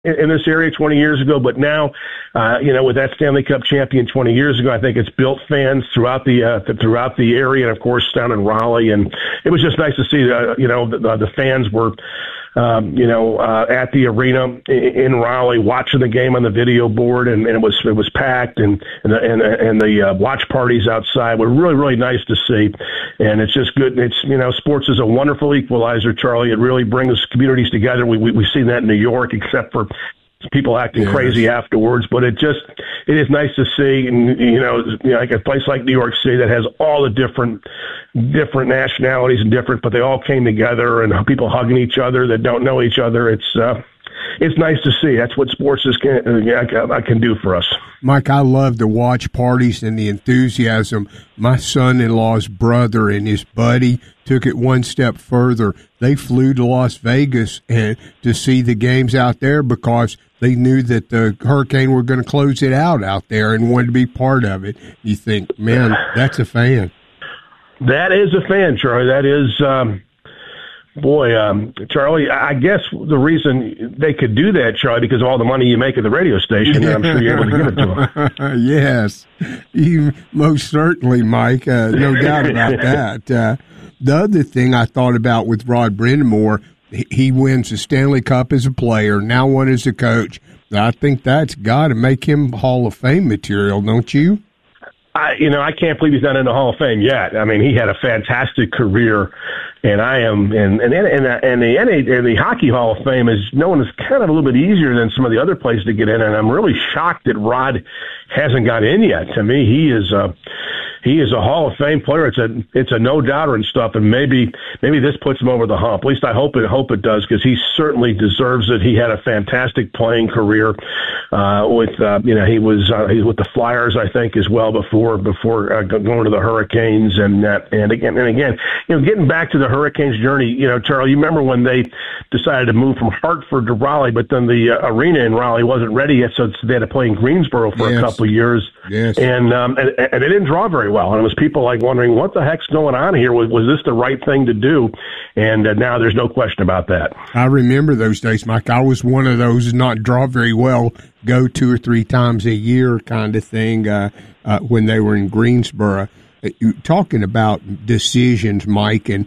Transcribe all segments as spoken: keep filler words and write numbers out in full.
in, in this area twenty years ago, but now, uh, you know, with that Stanley Cup champion twenty years ago, I think it's built fans throughout the uh, th- throughout the area, and of course down in Raleigh. And it was just nice to see, uh, you know, the, the fans were. Um, you know, uh, at the arena in Raleigh, watching the game on the video board, and, and it was it was packed, and and the, and, and the uh, watch parties outside were really really nice to see, and it's just good. It's you know, sports is a wonderful equalizer, Charlie. It really brings communities together. We we we've seen that in New York, except for people acting yes. crazy afterwards, but it just it is nice to see, and you know, you know, like a place like New York City that has all the different different nationalities and different, but they all came together, and people hugging each other that don't know each other. It's uh, it's nice to see. That's what sports is can uh, can do for us. Mike, I love the watch parties and the enthusiasm. My son-in-law's brother and his buddy took it one step further. They flew to Las Vegas and to see the games out there because they knew that the Hurricane were going to close it out out there and wanted to be part of it. You think, man, that's a fan. That is a fan, Charlie. That is, um, boy, um, Charlie, I guess the reason they could do that, Charlie, because of all the money you make at the radio station, and I'm sure you're able to give it to them. Yes, you, most certainly, Mike. Uh, no doubt about that. Uh, the other thing I thought about with Rod Brind'Amour, he wins the Stanley Cup as a player, now one as a coach. I think that's got to make him Hall of Fame material, don't you? I, you know, I can't believe he's not in the Hall of Fame yet. I mean, he had a fantastic career, and I am, and and and, and the N A and the Hockey Hall of Fame is known as kind of a little bit easier than some of the other places to get in, and I'm really shocked that Rod hasn't got in yet. To me, he is a he is a Hall of Fame player. It's a it's a no doubter and stuff, and maybe maybe this puts him over the hump. At least I hope it hope it does, because he certainly deserves it. He had a fantastic playing career uh, with uh, you know he was uh, he was with the Flyers, I think, as well before. before uh, going to the Hurricanes, and uh, and again and again, you know, getting back to the Hurricanes journey, you know, Charlie, you remember when they decided to move from Hartford to Raleigh, but then the uh, arena in Raleigh wasn't ready yet, so they had to play in Greensboro for yes. a couple of years, yes. and, um, and and it didn't draw very well, and it was people like wondering what the heck's going on here. Was was this the right thing to do? And uh, now there's no question about that. I remember those days, Mike. I was one of those not draw very well, go two or three times a year kind of thing. Uh, Uh, when they were in Greensboro. Uh, talking about decisions, Mike, and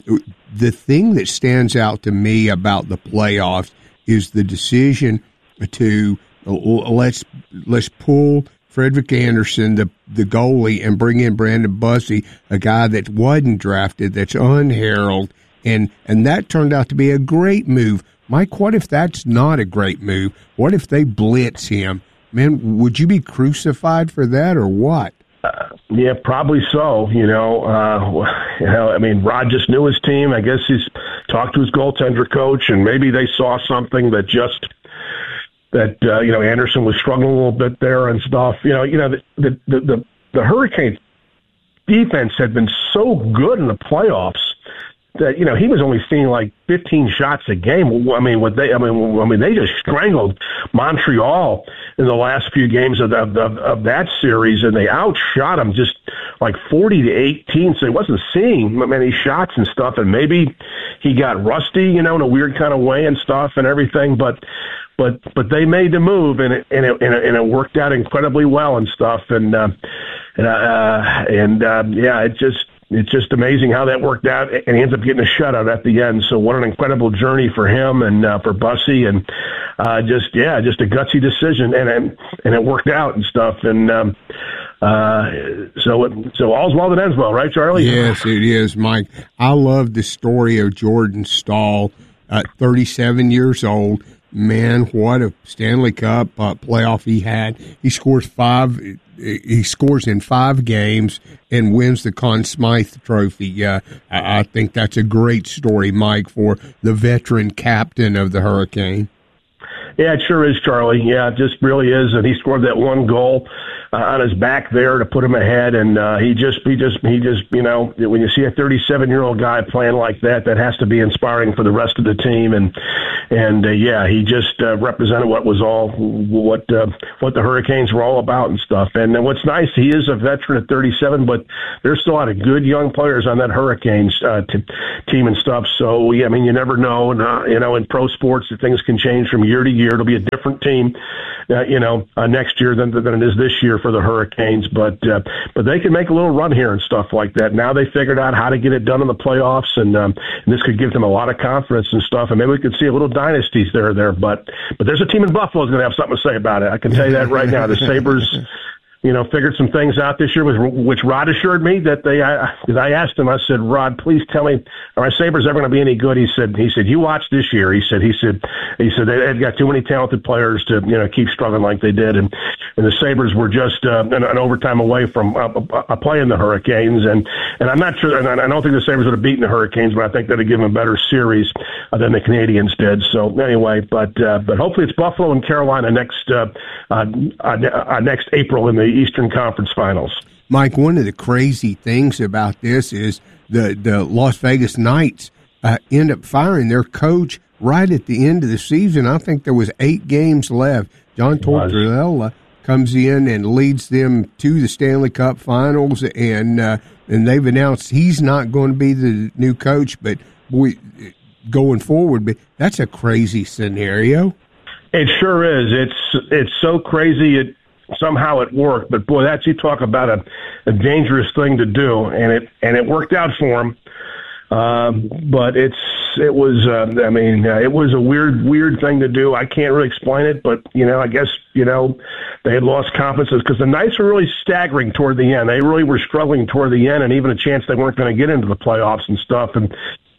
the thing that stands out to me about the playoffs is the decision to uh, let's let's pull Frederick Anderson, the the goalie, and bring in Brandon Bussi, a guy that wasn't drafted, that's unheralded, and and that turned out to be a great move. Mike, what if that's not a great move? What if they blitz him? Man, would you be crucified for that or what? Uh, yeah, probably so. You know, uh, you know, I mean, Rod just knew his team. I guess he's talked to his goaltender coach, and maybe they saw something that just that uh, you know Anderson was struggling a little bit there and stuff. You know, you know the the the, the, the Hurricanes defense had been so good in the playoffs that, you know, he was only seeing like fifteen shots a game. I mean, what they, I mean, I mean, they just strangled Montreal in the last few games of, of, of, of that series, and they outshot them just like forty to eighteen. So he wasn't seeing many shots and stuff, and maybe he got rusty, you know, in a weird kind of way and stuff and everything. But, but, but they made the move, and it, and it, and it, and it worked out incredibly well and stuff. And, uh, and, uh, and, uh, yeah, it just, It's just amazing how that worked out, and he ends up getting a shutout at the end. So what an incredible journey for him and uh, for Bussi, and uh, just yeah, just a gutsy decision, and and, and it worked out and stuff. And um, uh, so it, so all's well that ends well, right, Charlie? Yes, it is, Mike. I love the story of Jordan Staal, at thirty-seven years old. Man, what a Stanley Cup uh, playoff he had. He scores five. He scores in five games and wins the Conn Smythe Trophy. Uh, I, I think that's a great story, Mike, for the veteran captain of the Hurricane. Yeah, it sure is, Charlie. Yeah, it just really is. And he scored that one goal uh, on his back there to put him ahead. And uh, he just, he just, he just, you know, when you see a thirty-seven-year-old guy playing like that, that has to be inspiring for the rest of the team. And and uh, yeah, he just uh, represented what was all what uh, what the Hurricanes were all about and stuff. And uh, what's nice, he is a veteran at thirty-seven, but there's still a lot of good young players on that Hurricanes uh, t- team and stuff. So yeah, I mean, you never know. And uh, you know, in pro sports, things can change from year to year. year. It'll be a different team, uh, you know, uh, next year than than it is this year for the Hurricanes. But uh, but they can make a little run here and stuff like that. Now they figured out how to get it done in the playoffs, and, um, and this could give them a lot of confidence and stuff. And maybe we could see a little dynasties there there. But but there's a team in Buffalo that's going to have something to say about it. I can tell you that right now. The Sabres, you know, figured some things out this year, which Rod assured me that they, because I, I asked him, I said, Rod, please tell me, are my Sabres ever going to be any good? He said, he said, you watch this year. He said, he said, he said, they've got too many talented players to, you know, keep struggling like they did. And, and the Sabres were just uh, an, an overtime away from uh, uh, playing the Hurricanes. And, and I'm not sure, and I don't think the Sabres would have beaten the Hurricanes, but I think they'd have given them a better series uh, than the Canadians did. So anyway, but, uh, but hopefully it's Buffalo and Carolina next, uh, uh, uh, next April in the Eastern Conference Finals. Mike, one of the crazy things about this is the, the Las Vegas Knights uh, end up firing their coach right at the end of the season. I think there was eight games left. John Tortorella comes in and leads them to the Stanley Cup Finals, and uh, and they've announced he's not going to be the new coach, but we going forward. But that's a crazy scenario. It sure is. It's it's so crazy. It somehow it worked, but boy, that's, you talk about a, a dangerous thing to do, and it and it worked out for him. Um, but it's it was uh, I mean uh, it was a weird weird thing to do. I can't really explain it, but you know I guess you know they had lost confidence because the Knights were really staggering toward the end. They really were struggling toward the end, and even a chance they weren't going to get into the playoffs and stuff. And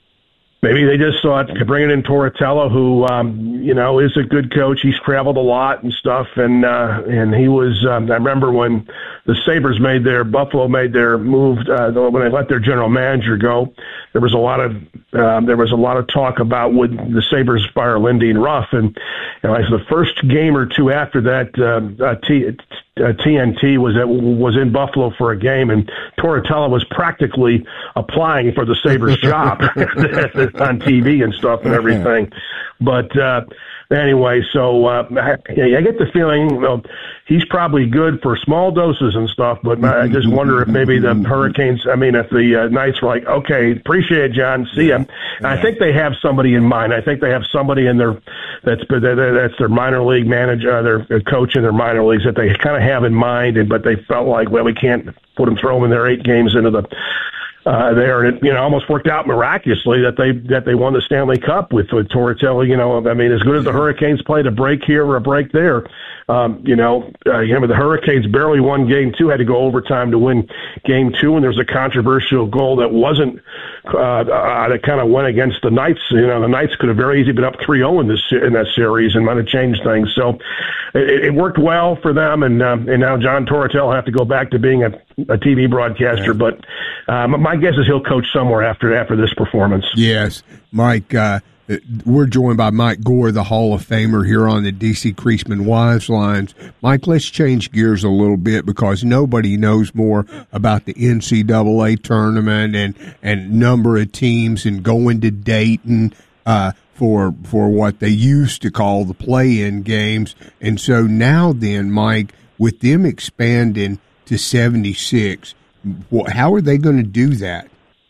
maybe they just thought bringing in Tortorella, who um, you know is a good coach. He's traveled a lot and stuff, and uh, and he was. Um, I remember when the Sabres made their Buffalo made their move uh, when they let their general manager go. There was a lot of um, there was a lot of talk about would the Sabres fire Lindy and Ruff, and, and like the first game or two after that, uh, uh, T, uh, T N T was at, was in Buffalo for a game, and Tortorella was practically applying for the Sabres job on T V and stuff and everything. But uh, anyway, so uh, I, I get the feeling you know, he's probably good for small doses and stuff, but I just wonder if maybe the Hurricanes, I mean, if the uh, Knights were like, okay, appreciate it, John, see ya. And I think they have somebody in mind. I think they have somebody in their that's that's their minor league manager, uh, their coach in their minor leagues that they kind of have in mind, and but they felt like, well, we can't put them, throw them in their eight games into the Uh, there, and it, you know, almost worked out miraculously that they that they won the Stanley Cup with, with Tortorella. You know, I mean, as good as the Hurricanes played a break here or a break there, um, you know, uh, you know, the Hurricanes barely won Game Two, had to go overtime to win Game Two, and there's a controversial goal that wasn't uh, uh, that kind of went against the Knights. You know, the Knights could have very easily been up three oh in this in that series and might have changed things. So it, it worked well for them, and um, and now John Tortorella will have to go back to being a, a T V broadcaster, but um, my guess is he'll coach somewhere after after this performance. Yes, Mike. Uh, we're joined by Mike Gore, the Hall of Famer, here on the D C Creasman Wives Lines. Mike, let's change gears a little bit because nobody knows more about the N C double A tournament and and number of teams and going to Dayton uh, for for what they used to call the play-in games. And so now, then, Mike, with them expanding to seventy-six. How are they going to do that?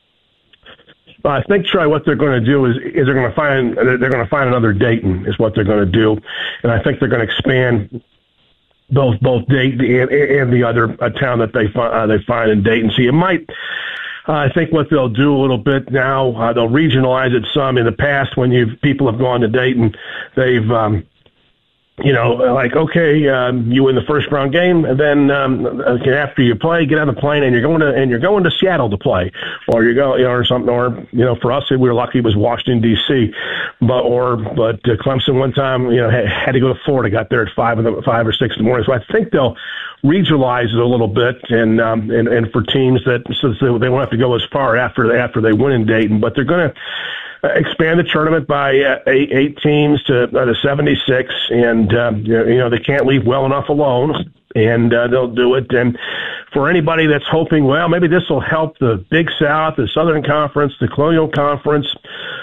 Well, I think, Troy, what they're going to do is, is they're going to find they're going to find another Dayton is what they're going to do, and I think they're going to expand both both Dayton and, and the other uh, town that they find uh, they find in Dayton. So you might. Uh, I think what they'll do a little bit now, uh, they'll regionalize it some. In the past, when you people have gone to Dayton, they've um, you know, like, okay, um, you win the first round game, and then um, after you play, get on the plane, and you're going to and you're going to Seattle to play, or you go, you know, or something, or you know, for us, we were lucky it was Washington D C, but or but uh, Clemson one time, you know, had, had to go to Florida, got there at five in the five or six in the morning. So I think they'll regionalize it a little bit, and um, and and for teams that so they won't have to go as far after after they win in Dayton, but they're going to expand the tournament by uh, eight, eight teams to, uh, to seventy-six, and uh, you know they can't leave well enough alone, and uh, they'll do it. And for anybody that's hoping, well, maybe this will help the Big South, the Southern Conference, the Colonial Conference,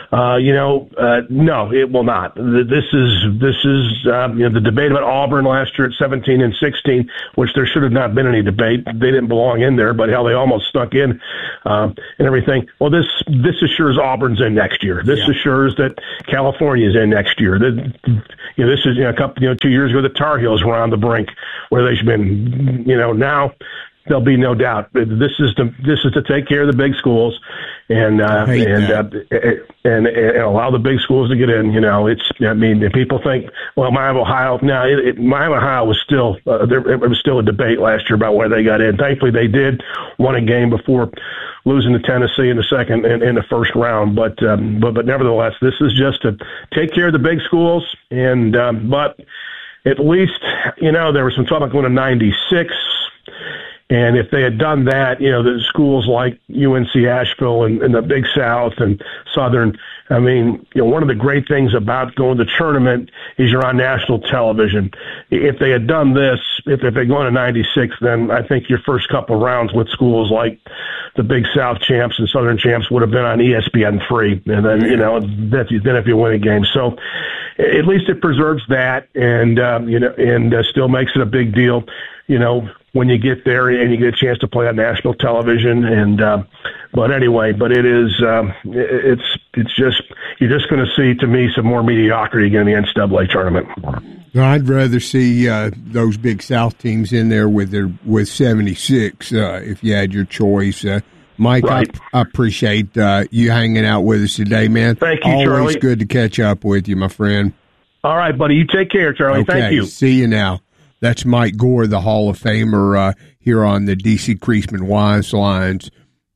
Uh, you know, uh, no, it will not. This is this is um, you know the debate about Auburn last year at seventeen and sixteen, which there should have not been any debate. They didn't belong in there, but hell, they almost snuck in um, and everything. Well, this this assures Auburn's in next year. This yeah. assures that California's in next year. That, you know, this is you know a couple you know two years ago the Tar Heels were on the brink where they've been. You know now. There'll be no doubt. This is to this is to take care of the big schools, and uh, and, uh, and and allow the big schools to get in. You know, it's. I mean, if people think, well, Miami Ohio. Now, it, it, Miami Ohio was still uh, there. It was still a debate last year about where they got in. Thankfully, they did won a game before losing to Tennessee in the second in, in the first round. But um, but but nevertheless, this is just to take care of the big schools. And um, but at least you know there was some talk about going to ninety-six. And if they had done that, you know, the schools like U N C Asheville and, and the Big South and Southern, I mean, you know, one of the great things about going to the tournament is you're on national television. If they had done this, if, if they're going to ninety-six, then I think your first couple of rounds with schools like the Big South champs and Southern champs would have been on E S P N three. And then, you know, then if you win a game. So at least it preserves that and, um, you know, and uh, still makes it a big deal, you know, when you get there and you get a chance to play on national television. And, uh, but anyway, but it is, um, it's, it's just, you're just going to see, to me, some more mediocrity again in the N C double A tournament. I'd rather see uh, those Big South teams in there with their, with seventy-six uh, if you had your choice. Uh, Mike, right. I, I appreciate uh, you hanging out with us today, man. Thank you, Always Charlie. Always good to catch up with you, my friend. All right, buddy. You take care, Charlie. Okay, Thank you. See you now. That's Mike Gore, the Hall of Famer, uh, here on the D C Creasman Wise Lines.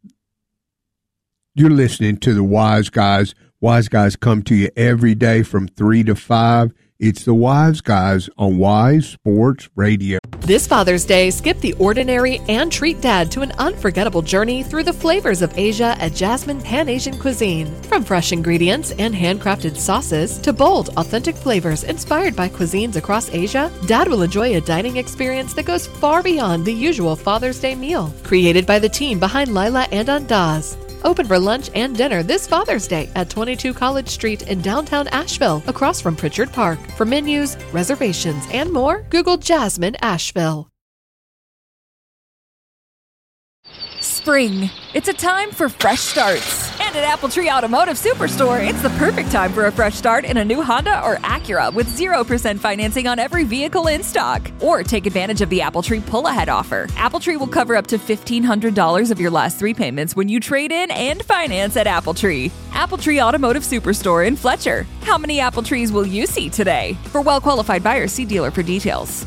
You're listening to the Wise Guys. Wise Guys come to you every day from three to five. It's the Wise Guys on Wise Sports Radio. This Father's Day, skip the ordinary and treat Dad to an unforgettable journey through the flavors of Asia at Jasmine Pan-Asian Cuisine. From fresh ingredients and handcrafted sauces to bold, authentic flavors inspired by cuisines across Asia, Dad will enjoy a dining experience that goes far beyond the usual Father's Day meal. Created by the team behind Lila and Andaz. Open for lunch and dinner this Father's Day at twenty-two College Street in downtown Asheville, across from Pritchard Park. For menus, reservations, and more, Google Jasmine Asheville. Spring. It's a time for fresh starts. And at Apple Tree Automotive Superstore, it's the perfect time for a fresh start in a new Honda or Acura with zero percent financing on every vehicle in stock. Or take advantage of the Apple Tree pull-ahead offer. Apple Tree will cover up to fifteen hundred dollars of your last three payments when you trade in and finance at Apple Tree. Apple Tree Automotive Superstore in Fletcher. How many Apple Trees will you see today? For well-qualified buyers, see dealer for details.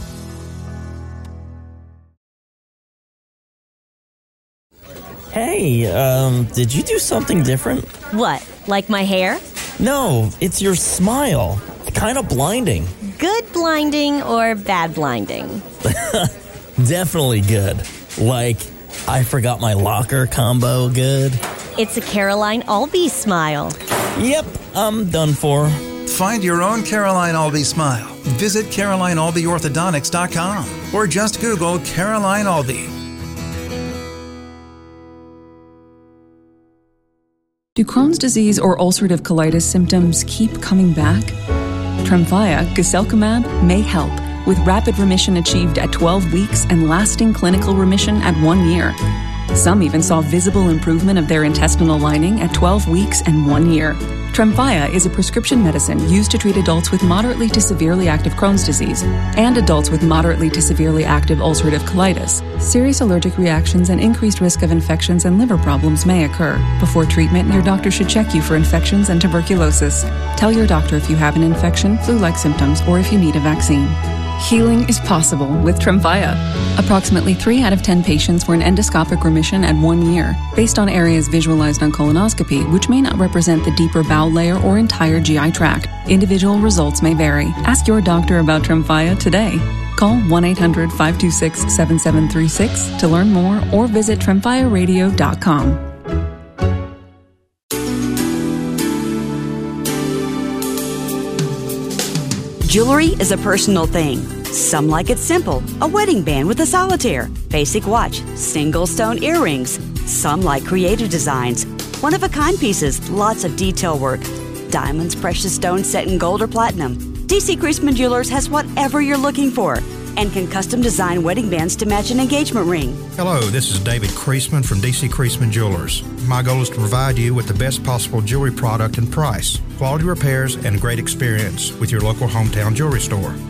Hey, um, did you do something different? What, like my hair? No, it's your smile. Kind of blinding. Good blinding or bad blinding? Definitely good. Like, I forgot my locker combo good. It's a Caroline Albee smile. Yep, I'm done for. Find your own Caroline Albee smile. Visit Caroline Albee Orthodontics dot com or just Google Caroline Albee. Do Crohn's disease or ulcerative colitis symptoms keep coming back? Tremfya, guselkumab, may help, with rapid remission achieved at twelve weeks and lasting clinical remission at one year. Some even saw visible improvement of their intestinal lining at twelve weeks and one year. Tremfya is a prescription medicine used to treat adults with moderately to severely active Crohn's disease and adults with moderately to severely active ulcerative colitis. Serious allergic reactions and increased risk of infections and liver problems may occur. Before treatment, your doctor should check you for infections and tuberculosis. Tell your doctor if you have an infection, flu-like symptoms, or if you need a vaccine. Healing is possible with Tremfya. Approximately three out of ten patients were in endoscopic remission at one year, based on areas visualized on colonoscopy, which may not represent the deeper bowel layer or entire G I tract. Individual results may vary. Ask your doctor about Tremfya today. Call one eight hundred five two six seven seven three six to learn more or visit tremfya radio dot com. Jewelry is a personal thing. Some like it simple, a wedding band with a solitaire, basic watch, single stone earrings. Some like creative designs, one-of-a-kind pieces, lots of detail work. Diamonds, precious stones set in gold or platinum. D C Creasman Jewelers has whatever you're looking for and can custom design wedding bands to match an engagement ring. Hello, this is David Creasman from D C Creasman Jewelers. My goal is to provide you with the best possible jewelry product and price, quality repairs, and great experience with your local hometown jewelry store.